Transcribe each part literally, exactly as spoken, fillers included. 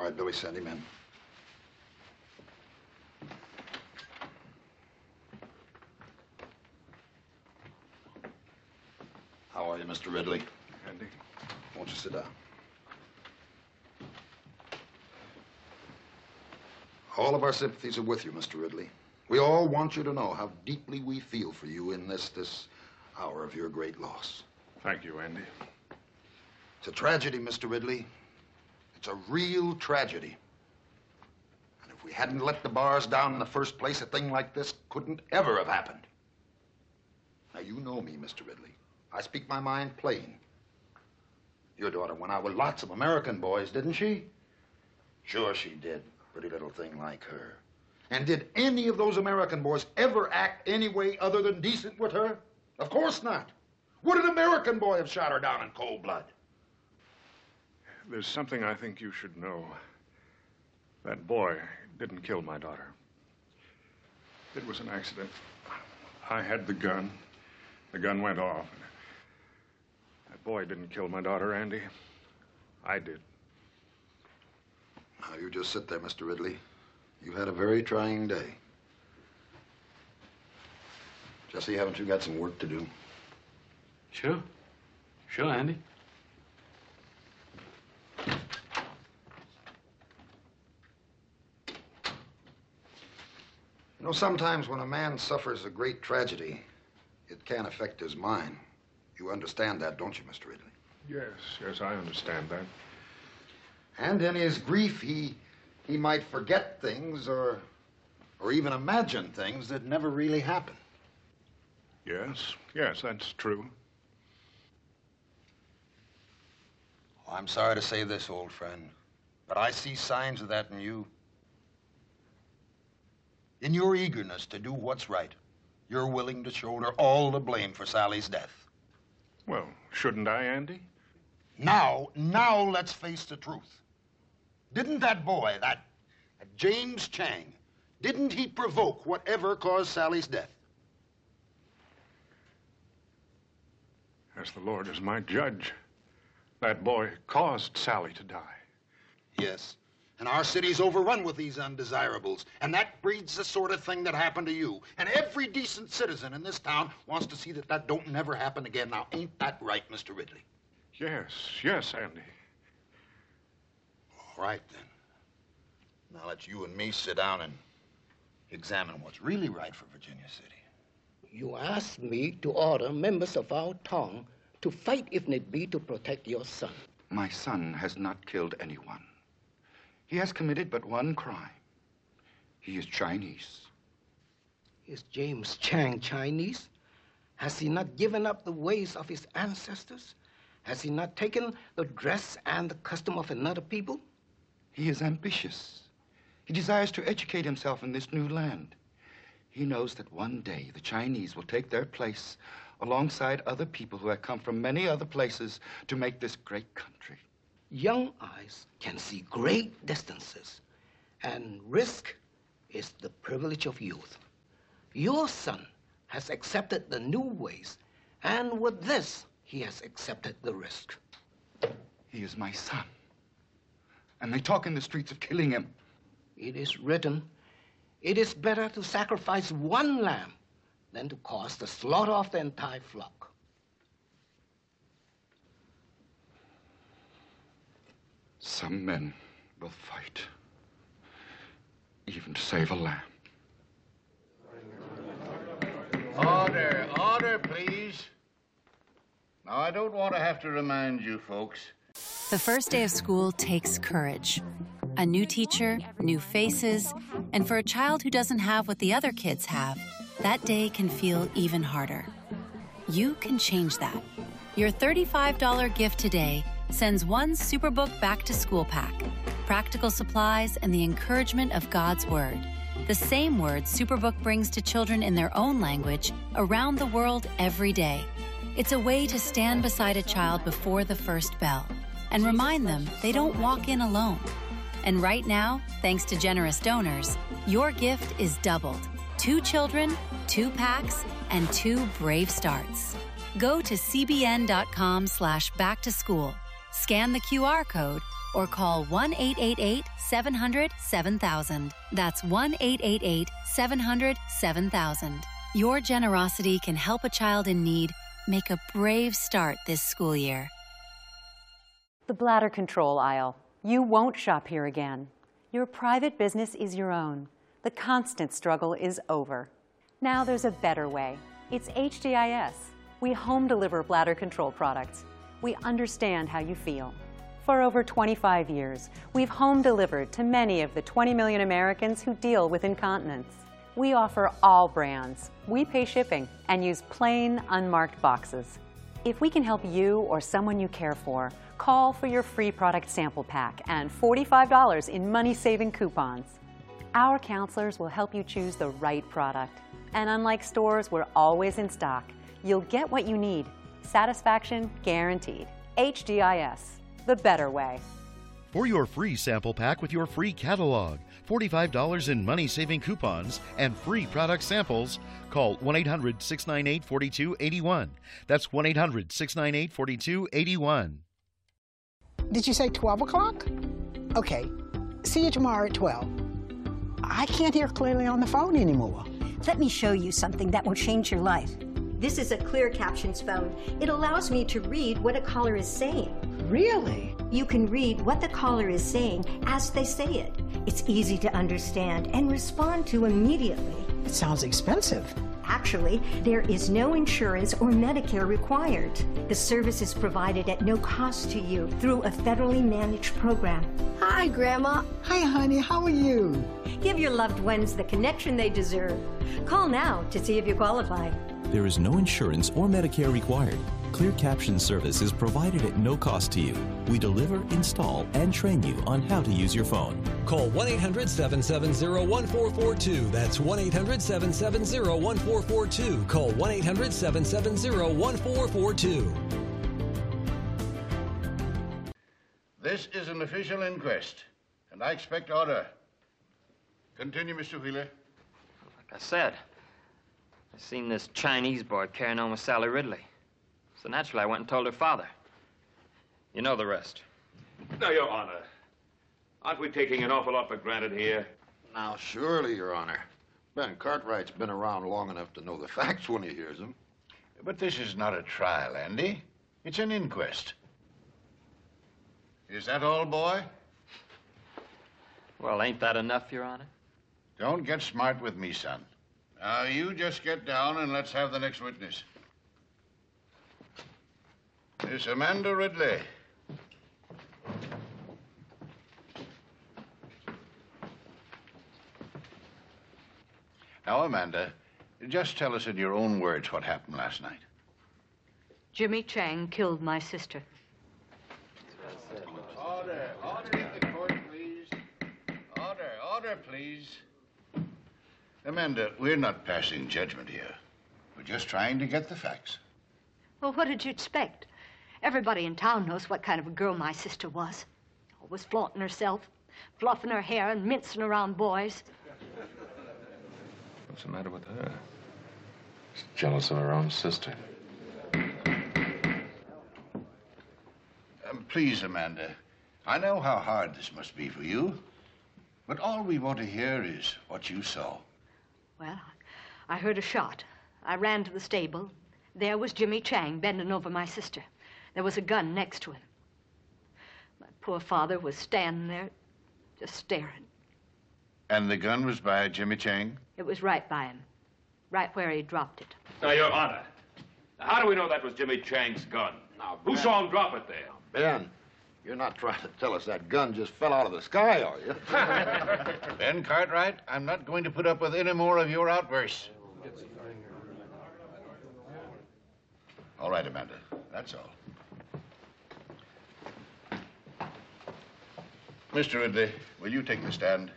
right, Billy, send him in. How are you, Mister Ridley? Andy. Won't you sit down? All of our sympathies are with you, Mister Ridley. We all want you to know how deeply we feel for you in this, this hour of your great loss. Thank you, Andy. It's a tragedy, Mister Ridley. It's a real tragedy. And if we hadn't let the bars down in the first place, a thing like this couldn't ever have happened. Now, you know me, Mister Ridley. I speak my mind plain. Your daughter went out with lots of American boys, didn't she? Sure she did. Pretty little thing like her. And did any of those American boys ever act any way other than decent with her? Of course not. Would an American boy have shot her down in cold blood? There's something I think you should know. That boy didn't kill my daughter. It was an accident. I had the gun. The gun went off. That boy didn't kill my daughter, Andy. I did. Now, you just sit there, Mister Ridley. You had a very trying day. Jesse, haven't you got some work to do? Sure. Sure, Andy. You know, sometimes when a man suffers a great tragedy, it can affect his mind. You understand that, don't you, Mister Ridley? Yes, yes, I understand that. And in his grief, he he might forget things or or even imagine things that never really happened. Yes, yes, that's true. Oh, I'm sorry to say this, old friend, but I see signs of that in you. In your eagerness to do what's right, you're willing to shoulder all the blame for Sally's death. Well, shouldn't I, Andy? Now, now let's face the truth. Didn't that boy, that, that James Chang, didn't he provoke whatever caused Sally's death? As the Lord is my judge, that boy caused Sally to die. Yes, and our city's overrun with these undesirables, and that breeds the sort of thing that happened to you. And every decent citizen in this town wants to see that that don't never happen again. Now, ain't that right, Mister Ridley? Yes, yes, Andy. All right, then. Now let you and me sit down and examine what's really right for Virginia City. You asked me to order members of our town to fight if need be to protect your son. My son has not killed anyone. He has committed but one crime. He is Chinese. Is James Chang Chinese? Has he not given up the ways of his ancestors? Has he not taken the dress and the custom of another people? He is ambitious. He desires to educate himself in this new land. He knows that one day the Chinese will take their place alongside other people who have come from many other places to make this great country. Young eyes can see great distances, and risk is the privilege of youth. Your son has accepted the new ways, and with this, he has accepted the risk. He is my son, and they talk in the streets of killing him. It is written, it is better to sacrifice one lamb than to cause the slaughter of the entire flock. Some men will fight, even to save a lamb. Order, order, please. Now, I don't want to have to remind you folks. The first day of school takes courage. A new teacher, new faces, and for a child who doesn't have what the other kids have, that day can feel even harder. You can change that. Your thirty-five dollar gift today sends one Superbook back-to-school pack, practical supplies, and the encouragement of God's Word. The same word Superbook brings to children in their own language around the world every day. It's a way to stand beside a child before the first bell and remind them they don't walk in alone. And right now, thanks to generous donors, your gift is doubled. Two children, two packs, and two brave starts. Go to cbn.com slash back to school. Scan the Q R code or call one eight eight eight, seven hundred, seven thousand. That's one eight eight eight, seven hundred, seven thousand. Your generosity can help a child in need make a brave start this school year. The bladder control aisle. You won't shop here again. Your private business is your own. The constant struggle is over. Now there's a better way. It's H D I S. We home deliver bladder control products. We understand how you feel. For over twenty-five years, we've home delivered to many of the twenty million Americans who deal with incontinence. We offer all brands. We pay shipping and use plain, unmarked boxes. If we can help you or someone you care for, call for your free product sample pack and forty-five dollars in money-saving coupons. Our counselors will help you choose the right product. And unlike stores, we're always in stock. You'll get what you need. Satisfaction guaranteed. H D I S, the better way. For your free sample pack with your free catalog, forty-five dollars in money-saving coupons, and free product samples, call one eight hundred, six nine eight, four two eight one. That's one eight hundred, six nine eight, four two eight one. Did you say twelve o'clock? Okay. See you tomorrow at twelve. I can't hear clearly on the phone anymore. Let me show you something that will change your life. This is a Clear Captions phone. It allows me to read what a caller is saying. Really? You can read what the caller is saying as they say it. It's easy to understand and respond to immediately. It sounds expensive. Actually, there is no insurance or Medicare required. The service is provided at no cost to you through a federally managed program. Hi, Grandma. Hi, honey. How are you? Give your loved ones the connection they deserve. Call now to see if you qualify. There is no insurance or Medicare required. Clear Caption service is provided at no cost to you. We deliver, install, and train you on how to use your phone. Call one eight hundred, seven seven zero, one four four two. That's one eight hundred, seven seven zero, one four four two. Call one eight hundred, seven seven zero, one four four two. This is an official inquest, and I expect order. Continue, Mister Wheeler. Like I said, I seen this Chinese boy carrying on with Sally Ridley. So naturally, I went and told her father. You know the rest. Now, Your Honor, aren't we taking an awful lot for granted here? Now, surely, Your Honor. Ben Cartwright's been around long enough to know the facts when he hears them. But this is not a trial, Andy. It's an inquest. Is that all, boy? Well, ain't that enough, Your Honor? Don't get smart with me, son. Now, you just get down and let's have the next witness. Miss Amanda Ridley. Now, Amanda, just tell us in your own words what happened last night. Jimmy Chang killed my sister. Order, order in the court, please. Order, order, please. Amanda, we're not passing judgment here. We're just trying to get the facts. Well, what did you expect? Everybody in town knows what kind of a girl my sister was. Always flaunting herself, fluffing her hair and mincing around boys. What's the matter with her? She's jealous of her own sister. Um, please, Amanda, I know how hard this must be for you, but all we want to hear is what you saw. Well, I heard a shot. I ran to the stable. There was Jimmy Chang bending over my sister. There was a gun next to him. My poor father was standing there, just staring. And the gun was by Jimmy Chang? It was right by him, right where he dropped it. Now, Your Honor, how do we know that was Jimmy Chang's gun? Now, Who Ben, saw him drop it there? Ben, you're not trying to tell us that gun just fell out of the sky, are you? Ben Cartwright, I'm not going to put up with any more of your outbursts. All right, Amanda, that's all. Mister Ridley, will you take the stand?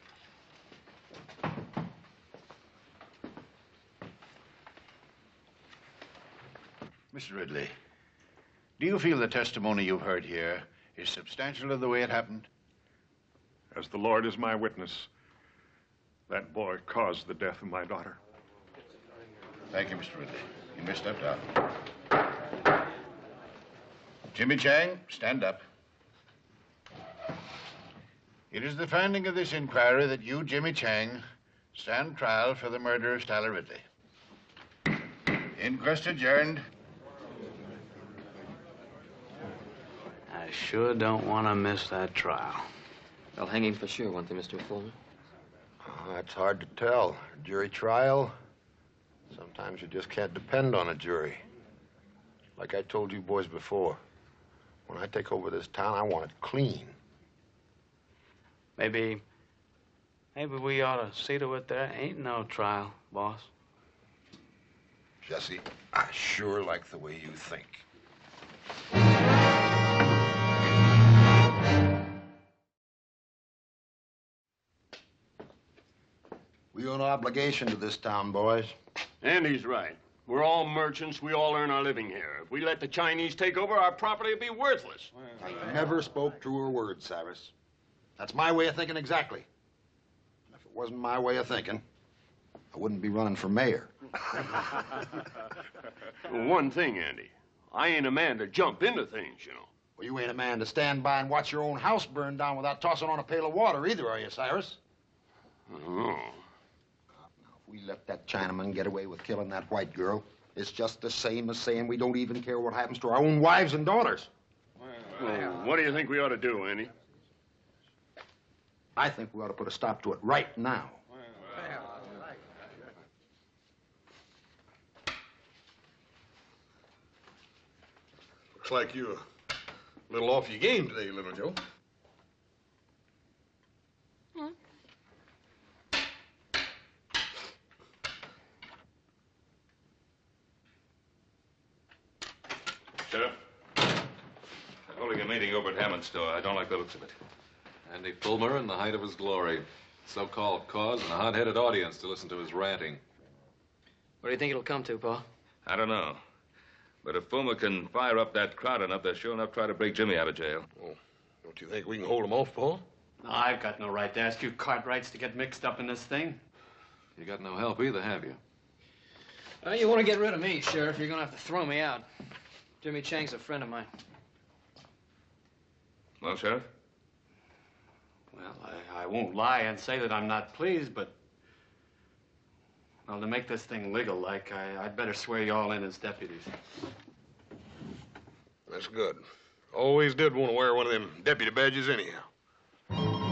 Mister Ridley, do you feel the testimony you've heard here is substantial of the way it happened? As the Lord is my witness, that boy caused the death of my daughter. Thank you, Mister Ridley. You may step down. Jimmy Chang, stand up. It is the finding of this inquiry that you, Jimmy Chang, stand trial for the murder of Stella Ridley. Inquest adjourned. I sure don't want to miss that trial. They'll hang him for sure, won't they, Mister Fullmer? Oh, that's hard to tell. A jury trial, sometimes you just can't depend on a jury. Like I told you boys before, when I take over this town, I want it clean. Maybe, maybe we ought to see to it there ain't no trial, boss. Jesse, I sure like the way you think. We owe no obligation to this town, boys. Andy's right. We're all merchants. We all earn our living here. If we let the Chinese take over, our property will be worthless. I never spoke truer words, Cyrus. That's my way of thinking exactly. And if it wasn't my way of thinking, I wouldn't be running for mayor. Well, one thing, Andy. I ain't a man to jump into things, you know. Well, you ain't a man to stand by and watch your own house burn down without tossing on a pail of water either, are you, Cyrus? Oh. If we let that Chinaman get away with killing that white girl, it's just the same as saying we don't even care what happens to our own wives and daughters. Well, what do you think we ought to do, Andy? I think we ought to put a stop to it right now. Looks like you're a little off your game today, Little Joe. Sheriff, I'm holding a meeting over at Hammond's store. I don't like the looks of it. Andy Fulmer in the height of his glory. So-called cause and a hot-headed audience to listen to his ranting. What do you think it'll come to, Pa? I don't know. But if Fulmer can fire up that crowd enough, they'll sure enough try to break Jimmy out of jail. Oh, don't you think we can hold him off, Paul? No, I've got no right to ask you Cartwrights to get mixed up in this thing. You got no help either, have you? Uh, you want to get rid of me, Sheriff, you're going to have to throw me out. Jimmy Chang's a friend of mine. Well, Sheriff? Well, I, I won't lie and say that I'm not pleased, but... Well, to make this thing legal, like, I, I'd better swear you all in as deputies. That's good. Always did want to wear one of them deputy badges anyhow.